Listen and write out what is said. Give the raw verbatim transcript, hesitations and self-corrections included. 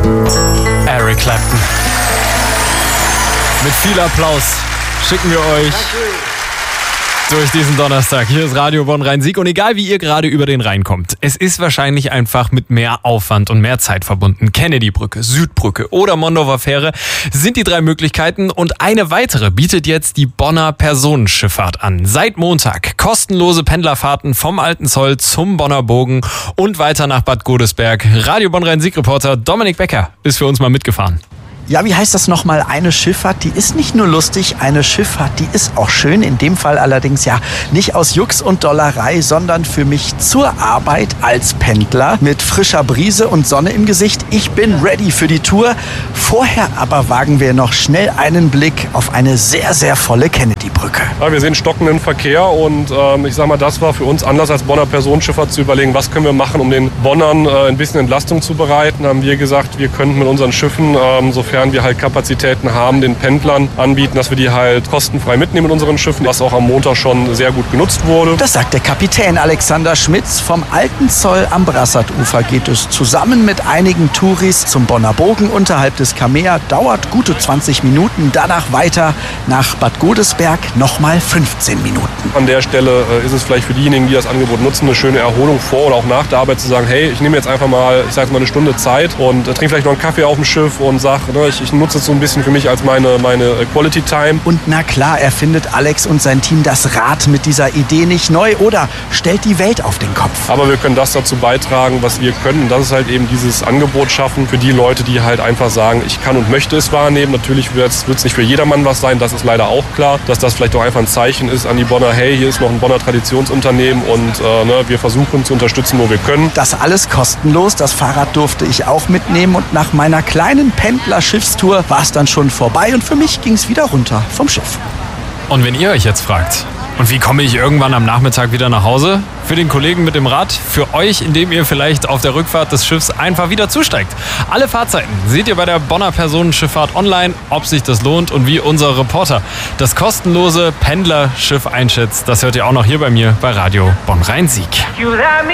Eric Clapton. Mit viel Applaus schicken wir euch durch diesen Donnerstag. Hier ist Radio Bonn-Rhein-Sieg und egal wie ihr gerade über den Rhein kommt, es ist wahrscheinlich einfach mit mehr Aufwand und mehr Zeit verbunden. Kennedy-Brücke, Südbrücke oder Mondorfer Fähre sind die drei Möglichkeiten und eine weitere bietet jetzt die Bonner Personenschifffahrt an. Seit Montag kostenlose Pendlerfahrten vom Alten Zoll zum Bonner Bogen und weiter nach Bad Godesberg. Radio Bonn-Rhein-Sieg-Reporter Dominik Becker ist für uns mal mitgefahren. Ja, wie heißt das nochmal? Eine Schifffahrt, die ist nicht nur lustig, eine Schifffahrt, die ist auch schön. In dem Fall allerdings ja nicht aus Jux und Dollerei, sondern für mich zur Arbeit als Pendler mit frischer Brise und Sonne im Gesicht. Ich bin ready für die Tour. Vorher aber wagen wir noch schnell einen Blick auf eine sehr, sehr volle Kennedy-Brücke. Ja, wir sehen stockenden Verkehr und ähm, ich sag mal, das war für uns Anlass als Bonner Personenschifffahrt zu überlegen, was können wir machen, um den Bonnern äh, ein bisschen Entlastung zu bereiten. Haben wir gesagt, wir könnten mit unseren Schiffen, ähm, sofern wir halt Kapazitäten haben, den Pendlern anbieten, dass wir die halt kostenfrei mitnehmen in unseren Schiffen, was auch am Montag schon sehr gut genutzt wurde. Das sagt der Kapitän Alexander Schmitz. Vom Alten Zoll am Brassadufer geht es zusammen mit einigen Touris zum Bonner Bogen unterhalb des Kamea. Dauert gute zwanzig Minuten. Danach weiter nach Bad Godesberg nochmal fünfzehn Minuten. An der Stelle äh, ist es vielleicht für diejenigen, die das Angebot nutzen, eine schöne Erholung vor oder auch nach der Arbeit zu sagen, hey, ich nehme jetzt einfach mal, ich sage mal eine Stunde Zeit und äh, trinke vielleicht noch einen Kaffee auf dem Schiff und sage, ne, ich, ich nutze es so ein bisschen für mich als meine, meine Quality Time. Und na klar, erfindet Alex und sein Team das Rad mit dieser Idee nicht neu oder stellt die Welt auf den Kopf. Aber wir können das dazu beitragen, was wir können. Und das ist halt eben dieses Angebot schaffen für die Leute, die halt einfach sagen, ich kann und möchte es wahrnehmen. Natürlich wird es nicht für jedermann was sein, das ist leider auch klar. Dass das vielleicht auch einfach ein Zeichen ist an die Bonner, hey, hier ist noch ein Bonner Traditionsunternehmen und äh, ne, wir versuchen zu unterstützen, wo wir können. Das alles kostenlos. Das Fahrrad durfte ich auch mitnehmen und nach meiner kleinen Pendler-Schiffstour war es dann schon vorbei und für mich ging es wieder runter vom Schiff. Und wenn ihr euch jetzt fragt, und wie komme ich irgendwann am Nachmittag wieder nach Hause? Für den Kollegen mit dem Rad, für euch, indem ihr vielleicht auf der Rückfahrt des Schiffs einfach wieder zusteigt. Alle Fahrzeiten seht ihr bei der Bonner Personenschifffahrt online, ob sich das lohnt und wie unser Reporter das kostenlose Pendlerschiff einschätzt. Das hört ihr auch noch hier bei mir bei Radio Bonn-Rhein-Sieg.